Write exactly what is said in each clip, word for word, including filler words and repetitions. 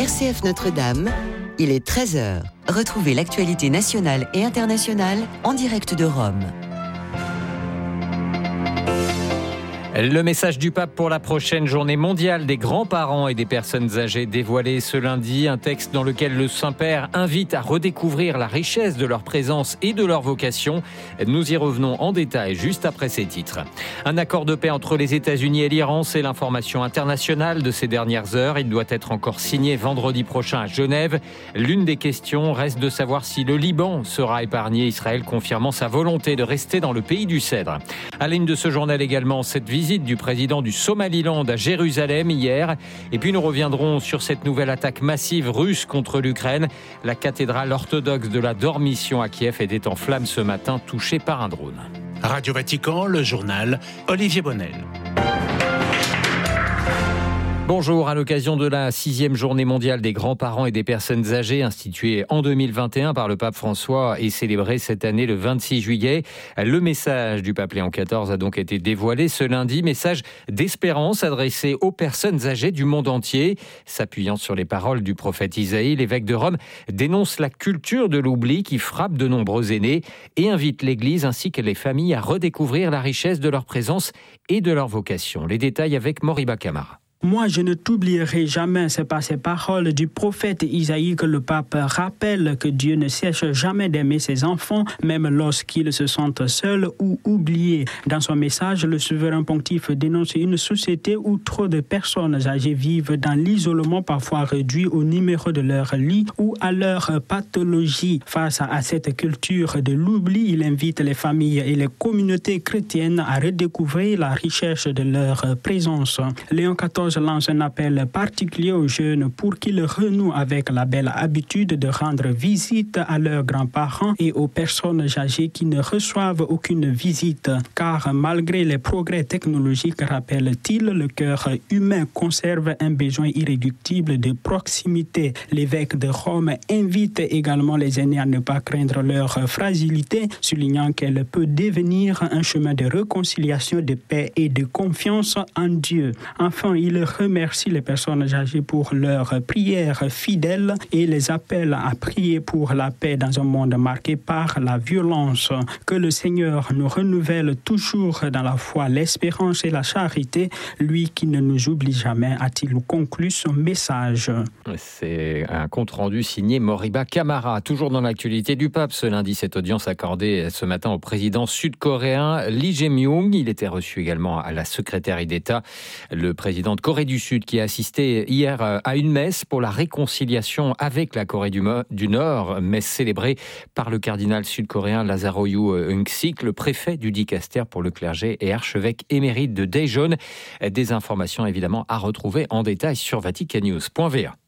R C F Notre-Dame, il est treize heures. Retrouvez l'actualité nationale et internationale en direct de Rome. Le message du pape pour la prochaine journée mondiale des grands-parents et des personnes âgées dévoilé ce lundi. Un texte dans lequel le Saint-Père invite à redécouvrir la richesse de leur présence et de leur vocation. Nous y revenons en détail juste après ces titres. Un accord de paix entre les États-Unis et l'Iran, c'est l'information internationale de ces dernières heures. Il doit être encore signé vendredi prochain à Genève. L'une des questions reste de savoir si le Liban sera épargné, Israël confirmant sa volonté de rester dans le pays du cèdre. À la ligne de ce journal également, cette visite Visite du président du Somaliland à Jérusalem hier. Et puis nous reviendrons sur cette nouvelle attaque massive russe contre l'Ukraine. La cathédrale orthodoxe de la Dormition à Kiev était en flammes ce matin, touchée par un drone. Radio Vatican, le journal, Olivier Bonnel. Bonjour, à l'occasion de la sixième journée mondiale des grands-parents et des personnes âgées instituée en deux mille vingt et un par le pape François et célébrée cette année le vingt-six juillet. Le message du pape Léon quatorze a donc été dévoilé ce lundi, message d'espérance adressé aux personnes âgées du monde entier. S'appuyant sur les paroles du prophète Isaïe, l'évêque de Rome dénonce la culture de l'oubli qui frappe de nombreux aînés et invite l'Église ainsi que les familles à redécouvrir la richesse de leur présence et de leur vocation. Les détails avec Moriba Camara. Moi, je ne t'oublierai jamais, c'est par ces paroles du prophète Isaïe que le pape rappelle que Dieu ne cesse jamais d'aimer ses enfants, même lorsqu'ils se sentent seuls ou oubliés. Dans son message, le souverain pontife dénonce une société où trop de personnes âgées vivent dans l'isolement, parfois réduit au numéro de leur lit ou à leur pathologie. Face à cette culture de l'oubli, il invite les familles et les communautés chrétiennes à redécouvrir la richesse de leur présence. Léon quatorze lance un appel particulier aux jeunes pour qu'ils renouent avec la belle habitude de rendre visite à leurs grands-parents et aux personnes âgées qui ne reçoivent aucune visite. Car malgré les progrès technologiques, rappelle-t-il, le cœur humain conserve un besoin irréductible de proximité. L'évêque de Rome invite également les aînés à ne pas craindre leur fragilité, soulignant qu'elle peut devenir un chemin de réconciliation, de paix et de confiance en Dieu. Enfin, il remercie les personnes âgées pour leurs prières fidèles et les appelle à prier pour la paix dans un monde marqué par la violence. Que le Seigneur nous renouvelle toujours dans la foi, l'espérance et la charité, lui qui ne nous oublie jamais, a-t-il conclu son message. C'est un compte-rendu signé Moriba Camara. Toujours dans l'actualité du pape, ce lundi, cette audience accordée ce matin au président sud-coréen Lee Jae-myung. Il était reçu également à la secrétaire d'État, le président de Corée du Sud, qui a assisté hier à une messe pour la réconciliation avec la Corée du, Mo- du Nord, messe célébrée par le cardinal sud-coréen Lazaroyu Eung-sik, le préfet du dicaster pour le clergé et archevêque émérite de Daejeon. Des informations évidemment à retrouver en détail sur vaticannews point v a.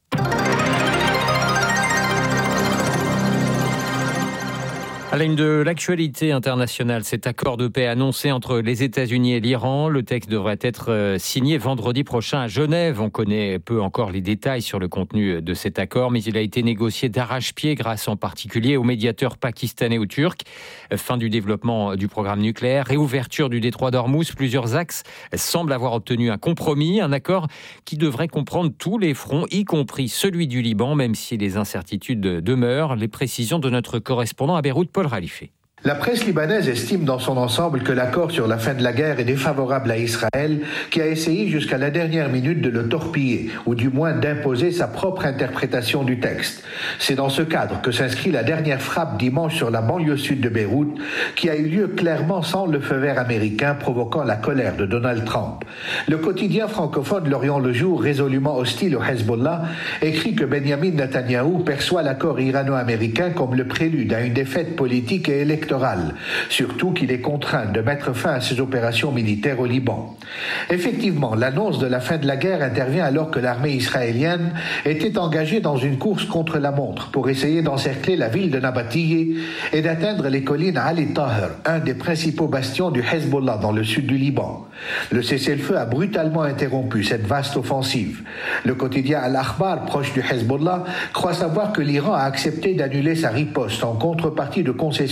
À la une de l'actualité internationale, cet accord de paix annoncé entre les États-Unis et l'Iran. Le texte devrait être signé vendredi prochain à Genève. On connaît peu encore les détails sur le contenu de cet accord, mais il a été négocié d'arrache-pied grâce en particulier aux médiateurs pakistanais ou turcs. Fin du développement du programme nucléaire, réouverture du détroit d'Ormuz, plusieurs axes semblent avoir obtenu un compromis, un accord qui devrait comprendre tous les fronts, y compris celui du Liban, même si les incertitudes demeurent. Les précisions de notre correspondant à Beyrouth, Paul Khalife. La presse libanaise estime dans son ensemble que l'accord sur la fin de la guerre est défavorable à Israël, qui a essayé jusqu'à la dernière minute de le torpiller, ou du moins d'imposer sa propre interprétation du texte. C'est dans ce cadre que s'inscrit la dernière frappe dimanche sur la banlieue sud de Beyrouth, qui a eu lieu clairement sans le feu vert américain, provoquant la colère de Donald Trump. Le quotidien francophone L'Orient le Jour, résolument hostile au Hezbollah, écrit que Benjamin Netanyahou perçoit l'accord irano-américain comme le prélude à une défaite politique et électorale, surtout qu'il est contraint de mettre fin à ses opérations militaires au Liban. Effectivement, l'annonce de la fin de la guerre intervient alors que l'armée israélienne était engagée dans une course contre la montre pour essayer d'encercler la ville de Nabatiyeh et d'atteindre les collines Ali Taher, un des principaux bastions du Hezbollah dans le sud du Liban. Le cessez-le-feu a brutalement interrompu cette vaste offensive. Le quotidien Al-Akhbar, proche du Hezbollah, croit savoir que l'Iran a accepté d'annuler sa riposte en contrepartie de concessions supplémentaires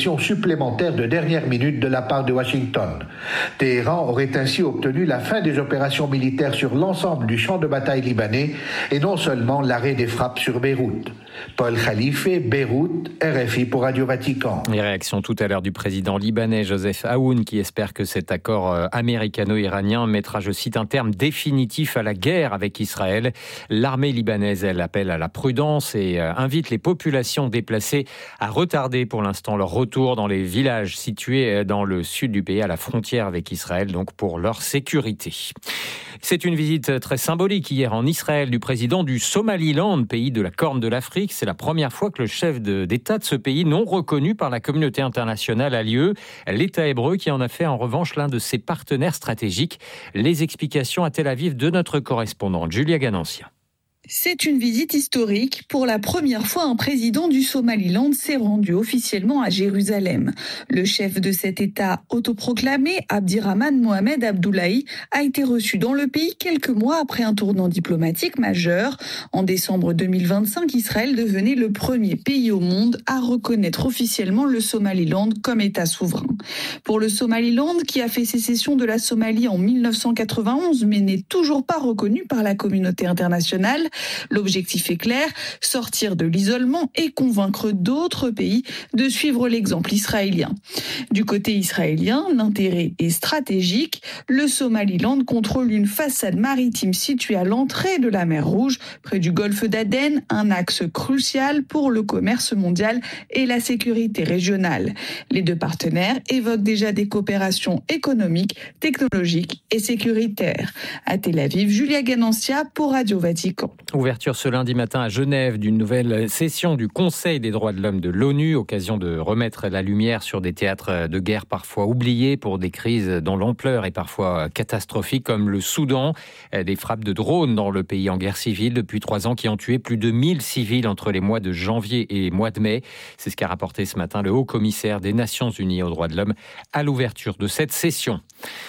supplémentaire de dernière minute de la part de Washington. Téhéran aurait ainsi obtenu la fin des opérations militaires sur l'ensemble du champ de bataille libanais et non seulement l'arrêt des frappes sur Beyrouth. Paul Khalife, Beyrouth, R F I pour Radio Vatican. Les réactions tout à l'heure du président libanais Joseph Aoun qui espère que cet accord américano-iranien mettra, je cite, un terme définitif à la guerre avec Israël. L'armée libanaise, elle, appelle à la prudence et invite les populations déplacées à retarder pour l'instant leur retour dans les villages situés dans le sud du pays, à la frontière avec Israël, donc pour leur sécurité. C'est une visite très symbolique hier en Israël du président du Somaliland, pays de la Corne de l'Afrique. C'est la première fois que le chef de, d'État de ce pays, non reconnu par la communauté internationale, a lieu. L'État hébreu qui en a fait en revanche l'un de ses partenaires stratégiques. Les explications à Tel Aviv de notre correspondante Julia Ganancia. C'est une visite historique. Pour la première fois, un président du Somaliland s'est rendu officiellement à Jérusalem. Le chef de cet État autoproclamé, Abdirahman Mohamed Abdoulaye, a été reçu dans le pays quelques mois après un tournant diplomatique majeur. En décembre deux mille vingt-cinq, Israël devenait le premier pays au monde à reconnaître officiellement le Somaliland comme État souverain. Pour le Somaliland, qui a fait sécession de la Somalie en mille neuf cent quatre-vingt-onze, mais n'est toujours pas reconnu par la communauté internationale, l'objectif est clair, sortir de l'isolement et convaincre d'autres pays de suivre l'exemple israélien. Du côté israélien, l'intérêt est stratégique. Le Somaliland contrôle une façade maritime située à l'entrée de la mer Rouge, près du golfe d'Aden, un axe crucial pour le commerce mondial et la sécurité régionale. Les deux partenaires évoquent déjà des coopérations économiques, technologiques et sécuritaires. À Tel Aviv, Julia Ganancia pour Radio Vatican. Ouverture ce lundi matin à Genève d'une nouvelle session du Conseil des droits de l'homme de l'ONU, occasion de remettre la lumière sur des théâtres de guerre parfois oubliés pour des crises dont l'ampleur est parfois catastrophique, comme le Soudan, des frappes de drones dans le pays en guerre civile depuis trois ans qui ont tué plus de mille civils entre les mois de janvier et mois de mai. C'est ce qu'a rapporté ce matin le haut-commissaire des Nations Unies aux droits de l'homme à l'ouverture de cette session.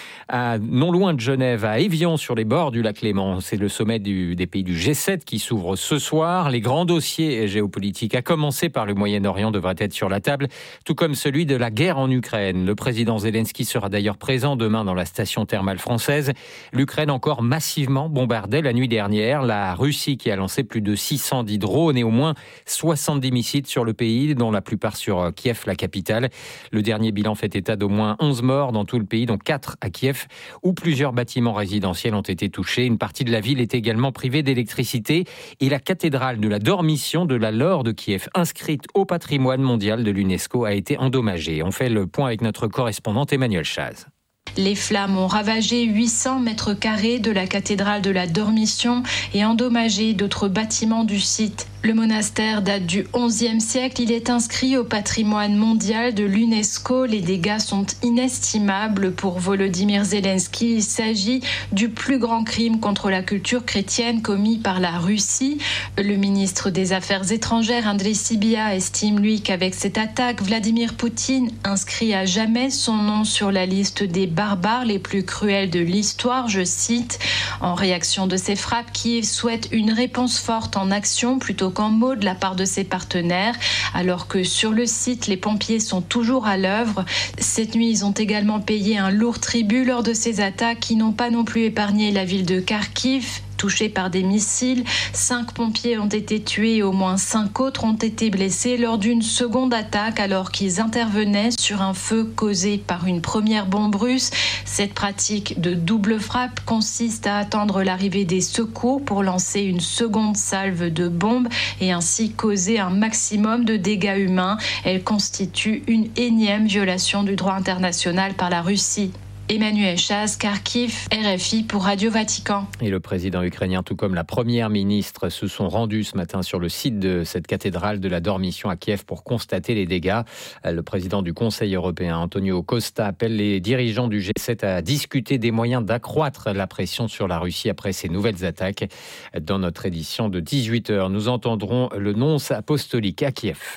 À, non loin de Genève, à Évian, sur les bords du lac Léman. C'est le sommet du, des pays du G sept qui s'ouvre ce soir. Les grands dossiers géopolitiques, à commencer par le Moyen-Orient, devraient être sur la table, tout comme celui de la guerre en Ukraine. Le président Zelensky sera d'ailleurs présent demain dans la station thermale française. L'Ukraine encore massivement bombardée la nuit dernière. La Russie qui a lancé plus de six cent dix drones et au moins soixante-dix missiles sur le pays, dont la plupart sur Kiev, la capitale. Le dernier bilan fait état d'au moins onze morts dans tout le pays, dont quatre à Kiev, où plusieurs bâtiments résidentiels ont été touchés. Une partie de la ville est également privée d'électricité et la cathédrale de la Dormition de la Laure de Kiev, inscrite au patrimoine mondial de l'UNESCO, a été endommagée. On fait le point avec notre correspondante Emmanuel Chaz. Les flammes ont ravagé huit cents mètres carrés de la cathédrale de la Dormition et endommagé d'autres bâtiments du site. Le monastère date du onzième siècle. Il est inscrit au patrimoine mondial de l'UNESCO. Les dégâts sont inestimables pour Volodymyr Zelensky. Il s'agit du plus grand crime contre la culture chrétienne commis par la Russie. Le ministre des Affaires étrangères, Andriy Sybiha, estime, lui, qu'avec cette attaque, Vladimir Poutine inscrit à jamais son nom sur la liste des barbares les plus cruels de l'histoire, je cite. En réaction de ces frappes, Kiev souhaite une réponse forte en action plutôt qu'en mots de la part de ses partenaires, alors que sur le site, les pompiers sont toujours à l'œuvre. Cette nuit, ils ont également payé un lourd tribut lors de ces attaques qui n'ont pas non plus épargné la ville de Kharkiv, touchés par des missiles. Cinq pompiers ont été tués et au moins cinq autres ont été blessés lors d'une seconde attaque alors qu'ils intervenaient sur un feu causé par une première bombe russe. Cette pratique de double frappe consiste à attendre l'arrivée des secours pour lancer une seconde salve de bombes et ainsi causer un maximum de dégâts humains. Elle constitue une énième violation du droit international par la Russie. Emmanuel Chaz, Kharkiv, R F I pour Radio Vatican. Et le président ukrainien, tout comme la première ministre, se sont rendus ce matin sur le site de cette cathédrale de la Dormition à Kiev pour constater les dégâts. Le président du Conseil européen, Antonio Costa, appelle les dirigeants du G sept à discuter des moyens d'accroître la pression sur la Russie après ces nouvelles attaques. Dans notre édition de dix-huit heures, nous entendrons le nonce apostolique à Kiev.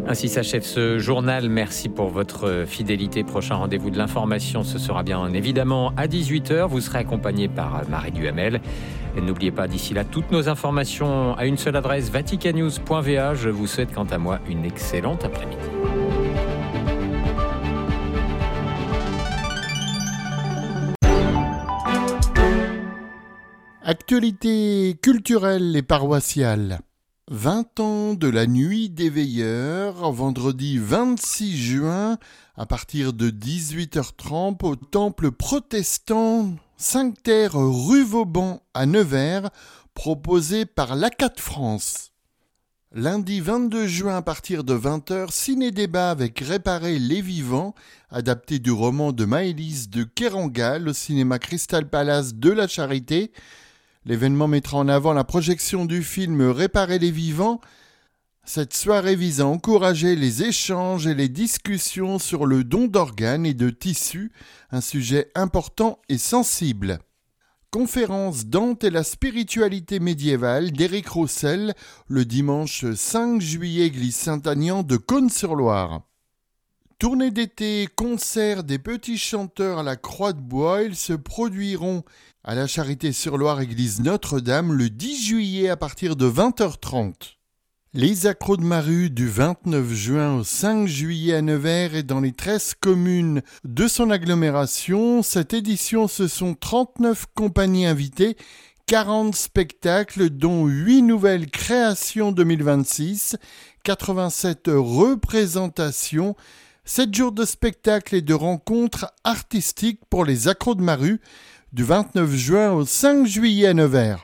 Ainsi s'achève ce journal. Merci pour votre fidélité. Prochain rendez-vous de l'information, ce sera bien évidemment à dix-huit heures. Vous serez accompagné par Marie Duhamel. Et n'oubliez pas, d'ici là, toutes nos informations à une seule adresse, vatican news point v a. Je vous souhaite quant à moi une excellente après-midi. Actualité culturelle et paroissiale. vingt ans de la nuit des veilleurs, vendredi vingt-six juin, à partir de dix-huit heures trente, au temple protestant Sainte-Terre rue Vauban à Nevers, proposé par l'A C A T France. Lundi vingt-deux juin à partir de vingt heures, ciné-débat avec Réparer les vivants, adapté du roman de Maëlys de Kerangal au cinéma Crystal Palace de la Charité. L'événement mettra en avant la projection du film Réparer les vivants. Cette soirée vise à encourager les échanges et les discussions sur le don d'organes et de tissus, un sujet important et sensible. Conférence Dante et la spiritualité médiévale d'Éric Roussel, le dimanche cinq juillet, église Saint-Agnand de Cosne-sur-Loire. Tournée d'été, concert des petits chanteurs à la Croix de Bois, ils se produiront à la Charité-sur-Loire, église Notre-Dame, le dix juillet à partir de vingt heures trente. Les accros de Maru du vingt-neuf juin au cinq juillet à Nevers et dans les treize communes de son agglomération. Cette édition, ce sont trente-neuf compagnies invitées, quarante spectacles dont huit nouvelles créations deux mille vingt-six, quatre-vingt-sept représentations, sept jours de spectacles et de rencontres artistiques pour les accros de Maru du vingt-neuf juin au cinq juillet à Nevers.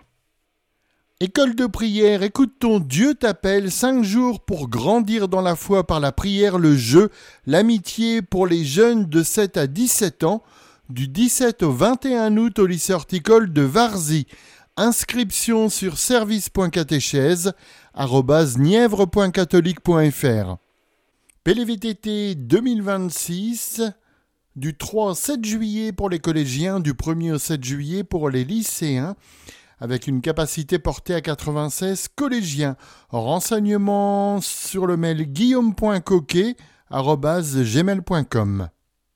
École de prière, écoute ton Dieu t'appelle, cinq jours pour grandir dans la foi par la prière, le jeu, l'amitié pour les jeunes de sept à dix-sept ans, du dix-sept au vingt et un août au lycée horticole de Varzy. Inscription sur service point catéchèse arobase nièvre point catholique point f r. P L V T T deux mille vingt-six, du trois au sept juillet pour les collégiens, du premier au sept juillet pour les lycéens, avec une capacité portée à quatre-vingt-seize collégiens. Renseignements sur le mail guillaume point coquet arobase gmail point com.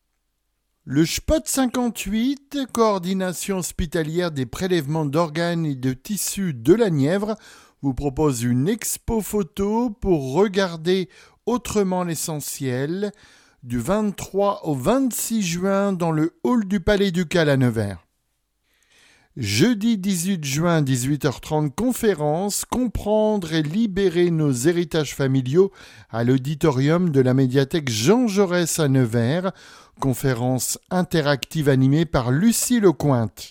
Le C H P O T cinquante-huit, coordination hospitalière des prélèvements d'organes et de tissus de la Nièvre, vous propose une expo photo pour regarder autrement l'essentiel du vingt-trois au vingt-six juin dans le hall du Palais Ducal à Nevers. Jeudi dix-huit juin, dix-huit heures trente, conférence « Comprendre et libérer nos héritages familiaux » à l'auditorium de la médiathèque Jean Jaurès à Nevers. Conférence interactive animée par Lucie Lecointe.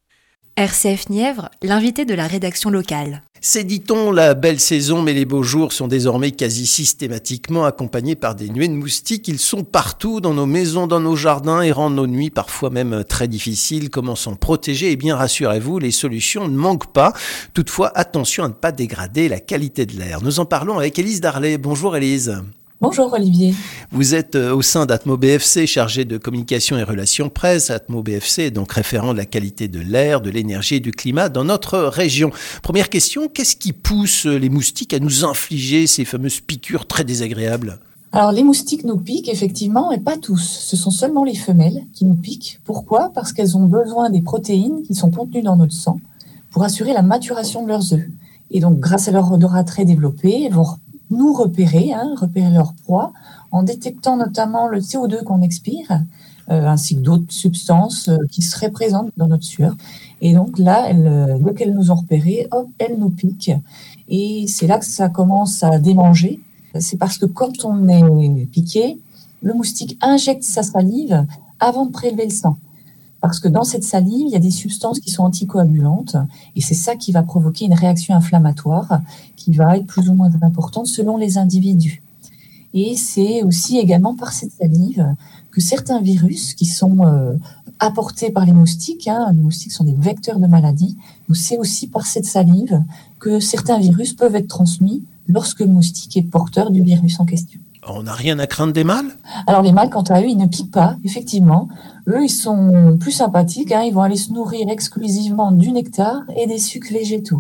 R C F Nièvre, l'invité de la rédaction locale. C'est, dit-on, la belle saison, mais les beaux jours sont désormais quasi systématiquement accompagnés par des nuées de moustiques. Ils sont partout, dans nos maisons, dans nos jardins, et rendent nos nuits parfois même très difficiles. Comment s'en protéger ? Eh bien, rassurez-vous, les solutions ne manquent pas. Toutefois, attention à ne pas dégrader la qualité de l'air. Nous en parlons avec Élise Darlet. Bonjour Élise. Bonjour Olivier. Vous êtes au sein d'Atmo B F C, chargé de communication et relations presse. Atmo B F C est donc référent de la qualité de l'air, de l'énergie et du climat dans notre région. Première question, qu'est-ce qui pousse les moustiques à nous infliger ces fameuses piqûres très désagréables ? Alors les moustiques nous piquent effectivement, mais pas tous. Ce sont seulement les femelles qui nous piquent. Pourquoi ? Parce qu'elles ont besoin des protéines qui sont contenues dans notre sang pour assurer la maturation de leurs œufs. Et donc grâce à leur odorat très développé, elles vont nous repérer, hein, repérer leur proie, en détectant notamment le C O deux qu'on expire, euh, ainsi que d'autres substances euh, qui seraient présentes dans notre sueur. Et donc là, elles, dès qu'elles nous ont repérés, hop, elles nous piquent. Et c'est là que ça commence à démanger. C'est parce que quand on est piqué, le moustique injecte sa salive avant de prélever le sang. Parce que dans cette salive, il y a des substances qui sont anticoagulantes et c'est ça qui va provoquer une réaction inflammatoire qui va être plus ou moins importante selon les individus. Et c'est aussi également par cette salive que certains virus qui sont euh, apportés par les moustiques, hein, les moustiques sont des vecteurs de maladies, donc c'est aussi par cette salive que certains virus peuvent être transmis lorsque le moustique est porteur du virus en question. On n'a rien à craindre des mâles ? Alors les mâles, quant à eux, ils ne piquent pas, effectivement. Eux, ils sont plus sympathiques, hein, ils vont aller se nourrir exclusivement du nectar et des sucs végétaux.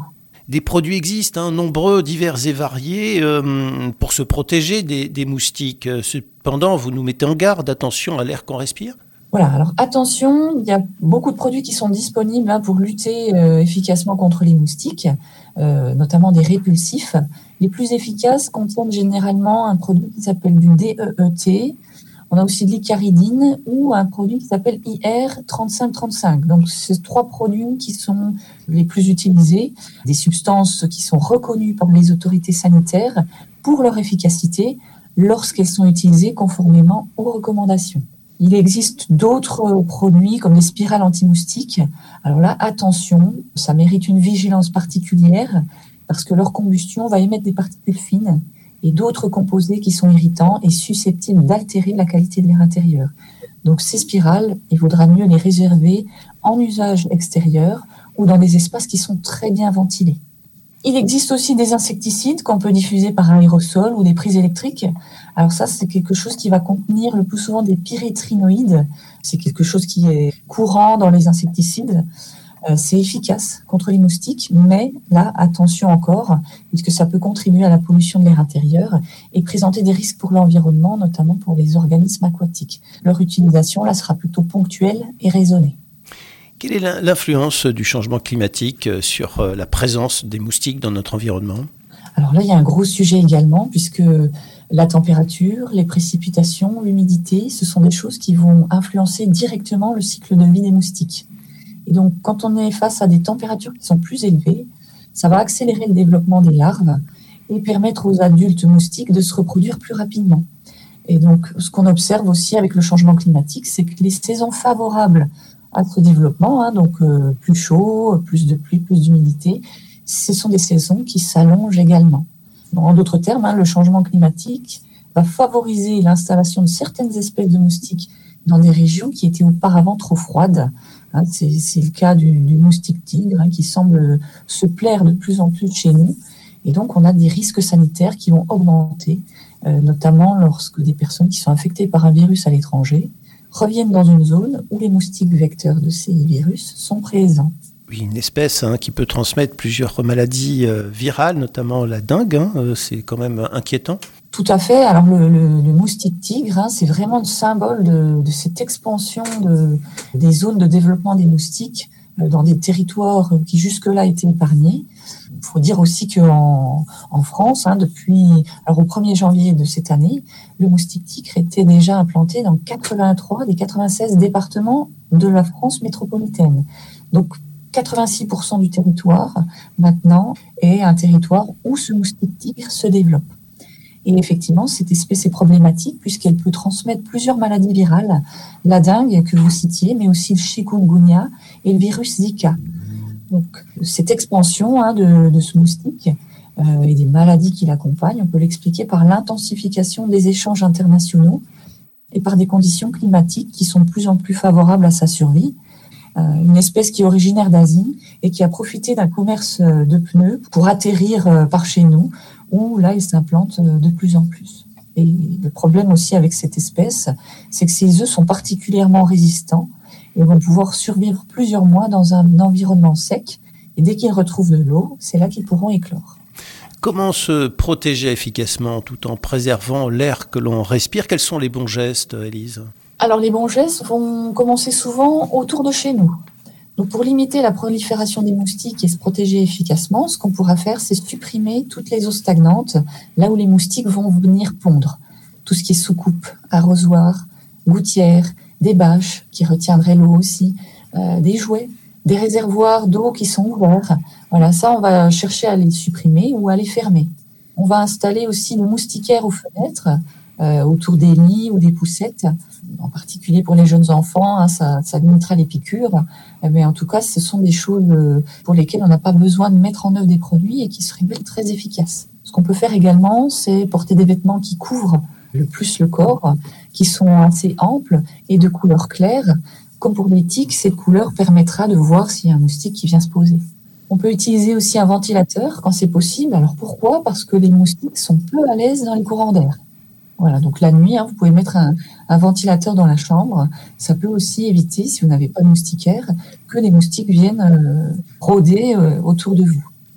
des produits existent, hein, nombreux, divers et variés, euh, pour se protéger des, des moustiques. Cependant, vous nous mettez en garde, attention à l'air qu'on respire. Voilà, alors attention, il y a beaucoup de produits qui sont disponibles hein, pour lutter euh, efficacement contre les moustiques, euh, notamment des répulsifs. Les plus efficaces contiennent généralement un produit qui s'appelle du D E E T. On a aussi de l'icaridine ou un produit qui s'appelle I R trente-cinq trente-cinq. Donc, ces trois produits qui sont les plus utilisés, des substances qui sont reconnues par les autorités sanitaires pour leur efficacité lorsqu'elles sont utilisées conformément aux recommandations. Il existe d'autres produits comme les spirales anti-moustiques. Alors là, attention, ça mérite une vigilance particulière parce que leur combustion va émettre des particules fines et d'autres composés qui sont irritants et susceptibles d'altérer la qualité de l'air intérieur. Donc ces spirales, il vaudra mieux les réserver en usage extérieur ou dans des espaces qui sont très bien ventilés. Il existe aussi des insecticides qu'on peut diffuser par aérosol ou des prises électriques. Alors ça, c'est quelque chose qui va contenir le plus souvent des pyrétrinoïdes. C'est quelque chose qui est courant dans les insecticides. Euh, c'est efficace contre les moustiques, mais là, attention encore, puisque ça peut contribuer à la pollution de l'air intérieur et présenter des risques pour l'environnement, notamment pour les organismes aquatiques. Leur utilisation, là, sera plutôt ponctuelle et raisonnée. Quelle est l'influence du changement climatique sur la présence des moustiques dans notre environnement ? Alors là, il y a un gros sujet également, puisque la température, les précipitations, l'humidité, ce sont des choses qui vont influencer directement le cycle de vie des moustiques. Et donc, quand on est face à des températures qui sont plus élevées, ça va accélérer le développement des larves et permettre aux adultes moustiques de se reproduire plus rapidement. Et donc, ce qu'on observe aussi avec le changement climatique, c'est que les saisons favorables à ce développement, hein, donc euh, plus chaud, plus de pluie, plus d'humidité, ce sont des saisons qui s'allongent également. En d'autres termes, hein, le changement climatique va favoriser l'installation de certaines espèces de moustiques dans des régions qui étaient auparavant trop froides. Hein, c'est, c'est le cas du, du moustique tigre hein, qui semble se plaire de plus en plus chez nous. Et donc, on a des risques sanitaires qui vont augmenter, euh, notamment lorsque des personnes qui sont infectées par un virus à l'étranger reviennent dans une zone où les moustiques vecteurs de ces virus sont présents. Oui, une espèce hein, qui peut transmettre plusieurs maladies euh, virales, notamment la dengue, hein, euh, c'est quand même inquiétant. Tout à fait. Alors le, le, le moustique tigre, hein, c'est vraiment le symbole de, de cette expansion de, des zones de développement des moustiques euh, dans des territoires qui jusque-là étaient épargnés. Il faut dire aussi qu'en en France, hein, depuis alors au premier janvier de cette année, le moustique tigre était déjà implanté dans quatre-vingt-trois des quatre-vingt-seize départements de la France métropolitaine. Donc quatre-vingt-six pour cent du territoire maintenant est un territoire où ce moustique tigre se développe. Et effectivement, cette espèce est problématique puisqu'elle peut transmettre plusieurs maladies virales, la dengue que vous citiez, mais aussi le chikungunya et le virus Zika. Donc, cette expansion hein, de, de ce moustique euh, et des maladies qui l'accompagnent, on peut l'expliquer par l'intensification des échanges internationaux et par des conditions climatiques qui sont de plus en plus favorables à sa survie. Euh, une espèce qui est originaire d'Asie et qui a profité d'un commerce de pneus pour atterrir euh, par chez nous, où là, il s'implante de plus en plus. Et le problème aussi avec cette espèce, c'est que ces œufs sont particulièrement résistants et vont pouvoir survivre plusieurs mois dans un environnement sec. Et dès qu'ils retrouvent de l'eau, c'est là qu'ils pourront éclore. Comment se protéger efficacement tout en préservant l'air que l'on respire ? Quels sont les bons gestes, Élise ? Alors, les bons gestes vont commencer souvent autour de chez nous. Donc, pour limiter la prolifération des moustiques et se protéger efficacement, ce qu'on pourra faire, c'est supprimer toutes les eaux stagnantes, là où les moustiques vont venir pondre. Tout ce qui est soucoupe, arrosoir, gouttière, des bâches qui retiendraient l'eau aussi, euh, des jouets, des réservoirs d'eau qui sont ouverts. Voilà, ça, on va chercher à les supprimer ou à les fermer. On va installer aussi des moustiquaires aux fenêtres, euh, autour des lits ou des poussettes, en particulier pour les jeunes enfants, hein, ça, ça limitera les piqûres. Mais en tout cas, ce sont des choses pour lesquelles on n'a pas besoin de mettre en œuvre des produits et qui se révèlent très efficaces. Ce qu'on peut faire également, c'est porter des vêtements qui couvrent le plus le corps, qui sont assez amples et de couleur claire. Comme pour les tiques, cette couleur permettra de voir s'il y a un moustique qui vient se poser. On peut utiliser aussi un ventilateur quand c'est possible. Alors pourquoi ? Parce que les moustiques sont peu à l'aise dans les courants d'air. Voilà, donc la nuit, hein, vous pouvez mettre un, un ventilateur dans la chambre. Ça peut aussi éviter, si vous n'avez pas de moustiquaire, que les moustiques viennent euh, rôder euh, autour de vous.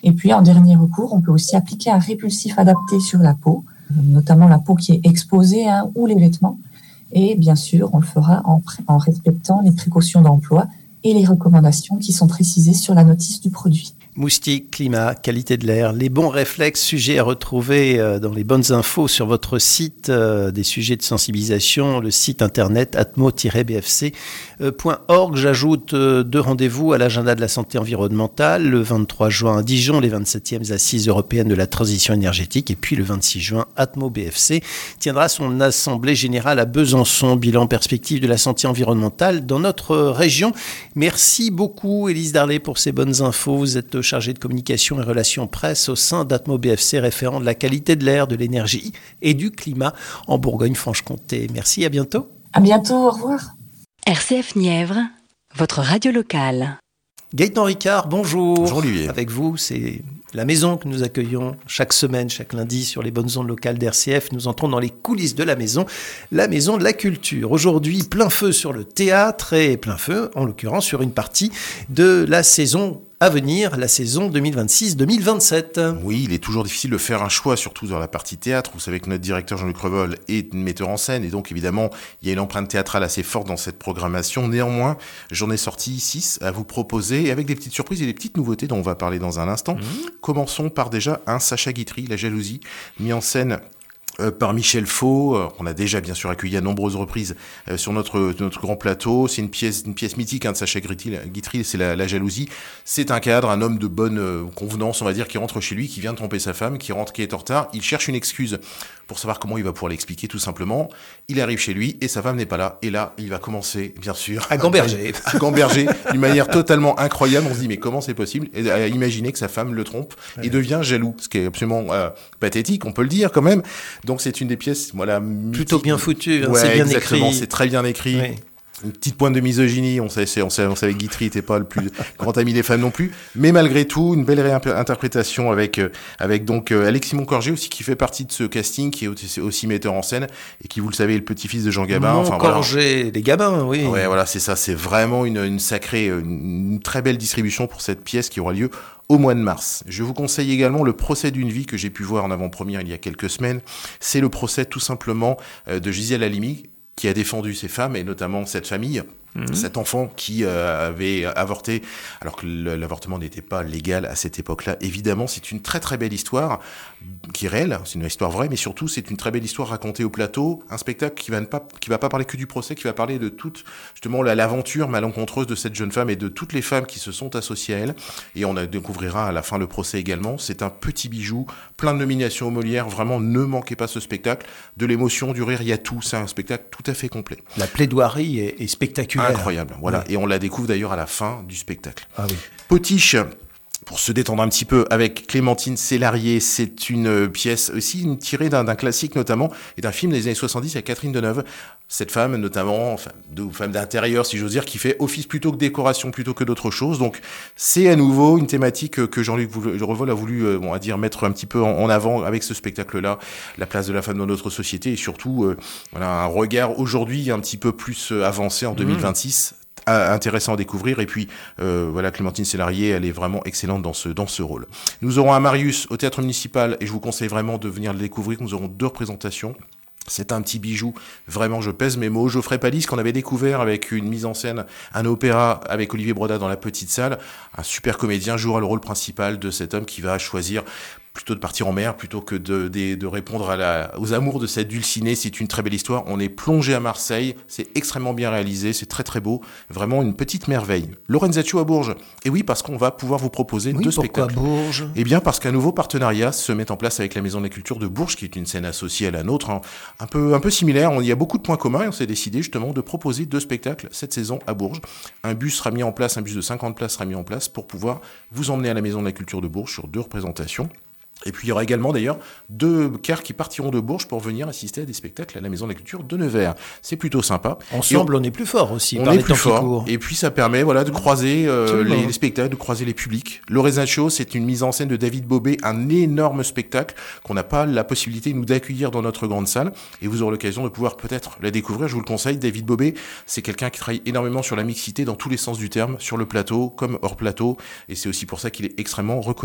Et puis, en dernier recours, on peut aussi appliquer un répulsif adapté sur la peau, notamment la peau qui est exposée hein, ou les vêtements. Et bien sûr, on le fera en, en respectant les précautions d'emploi et les recommandations qui sont précisées sur la notice du produit. Moustiques, climat, qualité de l'air, les bons réflexes, sujets à retrouver dans les bonnes infos sur votre site, euh, des sujets de sensibilisation, le site internet atmo tiret b f c point org. J'ajoute euh, deux rendez-vous à l'agenda de la santé environnementale, le vingt-trois juin à Dijon, les vingt-septième Assises européennes de la transition énergétique, et puis le vingt-six juin, Atmo B F C tiendra son assemblée générale à Besançon, bilan perspective de la santé environnementale dans notre région. Merci beaucoup Élise Darlé pour ces bonnes infos. Vous êtes chargée de communication et relations presse au sein d'Atmo B F C, référent de la qualité de l'air, de l'énergie et du climat en Bourgogne-Franche-Comté. Merci, à bientôt. À bientôt, au revoir. R C F Nièvre, votre radio locale. Gaëtan Ricard, bonjour. Bonjour Olivier. Avec vous, c'est la maison que nous accueillons chaque semaine, chaque lundi sur les bonnes ondes locales d'R C F. Nous entrons dans les coulisses de la maison, la maison de la culture. Aujourd'hui, plein feu sur le théâtre et plein feu, en l'occurrence, sur une partie de la saison à venir, la saison deux mille vingt-six deux mille vingt-sept. Oui, il est toujours difficile de faire un choix, surtout dans la partie théâtre. Vous savez que notre directeur Jean-Luc Revol est metteur en scène et donc évidemment, il y a une empreinte théâtrale assez forte dans cette programmation. Néanmoins, j'en ai sorti six à vous proposer avec des petites surprises et des petites nouveautés dont on va parler dans un instant. Mmh. Commençons par déjà un Sacha Guitry, La jalousie, mis en scène Euh, par Michel Faux, euh, on a déjà bien sûr accueilli à nombreuses reprises euh, sur notre notre grand plateau. C'est une pièce une pièce mythique hein, de Sacha Guitry, Guitry c'est la, la jalousie. C'est un cadre, un homme de bonne euh, convenance, on va dire, qui rentre chez lui, qui vient de tromper sa femme, qui rentre, qui est en retard. Il cherche une excuse pour savoir comment il va pouvoir l'expliquer, tout simplement. Il arrive chez lui et sa femme n'est pas là. Et là, il va commencer, bien sûr, à gamberger, à gamberger d'une manière totalement incroyable. On se dit mais comment c'est possible ? Et à imaginer que sa femme le trompe et ouais. devient jaloux, ce qui est absolument euh, pathétique, on peut le dire quand même. Donc c'est une des pièces, voilà, mythiques. Plutôt bien foutu, hein, ouais, c'est bien exactement, écrit. C'est très bien écrit. Oui. Une petite pointe de misogynie, on savait, on savait, on savait que Guitry n'était pas le plus grand ami des femmes non plus, mais malgré tout, une belle réinterprétation avec, euh, avec donc euh, Alexis Moncorgé aussi qui fait partie de ce casting, qui est aussi, aussi metteur en scène et qui, vous le savez, est le petit-fils de Jean Gabin. Moncorgé, voilà. Les Gabins, oui. Ouais, voilà, c'est ça, c'est vraiment une, une sacrée, une, une très belle distribution pour cette pièce qui aura lieu au mois de mars. Je vous conseille également Le procès d'une vie que j'ai pu voir en avant-première il y a quelques semaines. C'est le procès tout simplement euh, de Gisèle Halimi, qui a défendu ces femmes et notamment cette famille, mmh. cet enfant qui euh, avait avorté alors que l'avortement n'était pas légal à cette époque-là. Évidemment, c'est une très très belle histoire qui est réelle, c'est une histoire vraie, mais surtout c'est une très belle histoire racontée au plateau, un spectacle qui va ne pas qui va pas parler que du procès, qui va parler de toute justement l'aventure malencontreuse de cette jeune femme et de toutes les femmes qui se sont associées à elle. Et on a découvrira à la fin le procès également. C'est un petit bijou, plein de nominations aux Molières. Vraiment, ne manquez pas ce spectacle. De l'émotion, du rire, il y a tout. C'est un spectacle tout à fait complet. La plaidoirie est, est spectaculaire. Incroyable, voilà. Ouais. Et on la découvre d'ailleurs à la fin du spectacle. Ah oui. Potiche, pour se détendre un petit peu, avec Clémentine Célarié, c'est une pièce aussi une tirée d'un, d'un classique notamment, et d'un film des années soixante-dix avec Catherine Deneuve. Cette femme notamment, enfin, de, femme d'intérieur si j'ose dire, qui fait office plutôt que décoration, plutôt que d'autres choses. Donc c'est à nouveau une thématique que Jean-Luc Revol a voulu, euh, bon, à dire, mettre un petit peu en, en avant avec ce spectacle-là, la place de la femme dans notre société, et surtout euh, voilà, un regard aujourd'hui un petit peu plus avancé en deux mille vingt-six. Mmh. Intéressant à découvrir. Et puis euh, voilà, Clémentine Célarié, elle est vraiment excellente dans ce dans ce rôle. Nous aurons un Marius au théâtre municipal et je vous conseille vraiment de venir le découvrir. Nous aurons deux représentations. C'est un petit bijou, vraiment je pèse mes mots. Geoffrey Palis, qu'on avait découvert avec une mise en scène, un opéra avec Olivier Broda dans la petite salle, un super comédien, jouera le rôle principal de cet homme qui va choisir plutôt de partir en mer, plutôt que de, de, de répondre à la, aux amours de cette dulcinée. C'est une très belle histoire. On est plongé à Marseille. C'est extrêmement bien réalisé. C'est très, très beau. Vraiment une petite merveille. Lorenzaccio à Bourges. Et oui, parce qu'on va pouvoir vous proposer oui, deux pourquoi spectacles. Bourges ? Eh bien, parce qu'un nouveau partenariat se met en place avec la Maison de la Culture de Bourges, qui est une scène associée à la nôtre, hein, un peu, un peu similaire. Il y a beaucoup de points communs et on s'est décidé justement de proposer deux spectacles cette saison à Bourges. Un bus sera mis en place, un bus de cinquante places sera mis en place pour pouvoir vous emmener à la Maison de la Culture de Bourges sur deux représentations. Et puis il y aura également d'ailleurs deux cars qui partiront de Bourges pour venir assister à des spectacles à la Maison de la Culture de Nevers. C'est plutôt sympa. Ensemble, on, on est plus fort aussi. On par est les plus temps fort. Qui courent. Et puis ça permet voilà de croiser euh, les, les spectacles, de croiser les publics. Lorenzaccio, c'est une mise en scène de David Bobet, un énorme spectacle qu'on n'a pas la possibilité nous d'accueillir dans notre grande salle. Et vous aurez l'occasion de pouvoir peut-être la découvrir. Je vous le conseille. David Bobet, c'est quelqu'un qui travaille énormément sur la mixité dans tous les sens du terme, sur le plateau comme hors plateau. Et c'est aussi pour ça qu'il est extrêmement reconnu.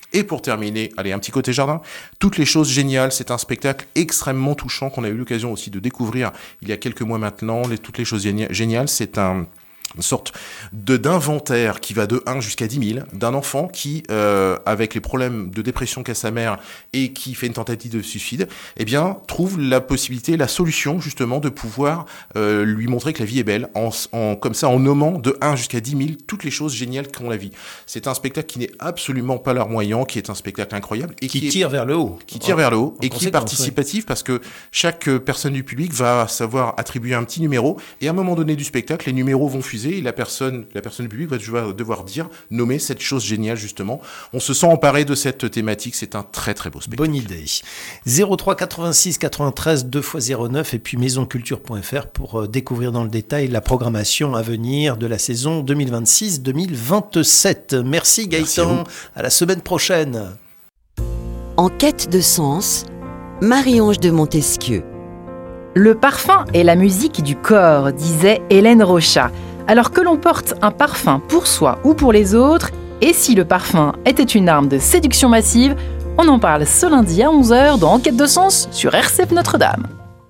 Et pour terminer, allez, un petit côté jardin, toutes les choses géniales, c'est un spectacle extrêmement touchant qu'on a eu l'occasion aussi de découvrir il y a quelques mois maintenant. Les, toutes les choses géniales, c'est un... une sorte de, d'inventaire qui va de un jusqu'à dix mille, d'un enfant qui, euh, avec les problèmes de dépression qu'a sa mère et qui fait une tentative de suicide, eh bien, trouve la possibilité, la solution, justement, de pouvoir euh, lui montrer que la vie est belle, en, en, comme ça, en nommant de un jusqu'à dix mille toutes les choses géniales qu'ont la vie. C'est un spectacle qui n'est absolument pas larmoyant, qui est un spectacle incroyable. Et qui, qui tire est, vers le haut. Qui tire vers le haut, en et qui est participatif, parce que chaque personne du public va savoir attribuer un petit numéro, et à un moment donné du spectacle, les numéros vont fuser, et la personne, la personne du public va devoir, devoir dire, nommer cette chose géniale, justement. On se sent emparé de cette thématique, c'est un très très beau spectacle. Bonne idée. zéro trois quatre-vingt-six quatre-vingt-treize deux fois zéro neuf et puis maison culture point f r pour euh, découvrir dans le détail la programmation à venir de la saison deux mille vingt-six deux mille vingt-sept. Merci Gaëtan, Merci à, à la semaine prochaine. En quête de sens, Marie-Ange de Montesquieu. Le parfum est la musique du corps, disait Hélène Rochat. Alors que l'on porte un parfum pour soi ou pour les autres, et si le parfum était une arme de séduction massive, on en parle ce lundi à onze heures dans Enquête de sens sur R C F Notre-Dame.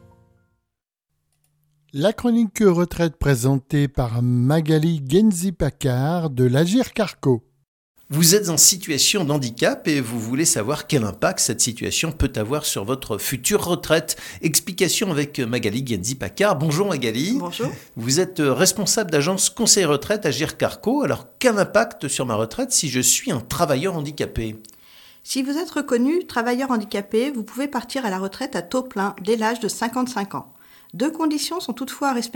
La chronique retraite présentée par Magali Genzi-Paccard de l'Agir Carco. Vous êtes en situation de handicap et vous voulez savoir quel impact cette situation peut avoir sur votre future retraite. Explication avec Magali Genzi-Paccard. Bonjour Magali. Bonjour. Vous êtes responsable d'agence conseil retraite Agir Carco. Alors quel impact sur ma retraite si je suis un travailleur handicapé ? Si vous êtes reconnu travailleur handicapé, vous pouvez partir à la retraite à taux plein dès l'âge de cinquante-cinq ans. Deux conditions sont toutefois à respecter.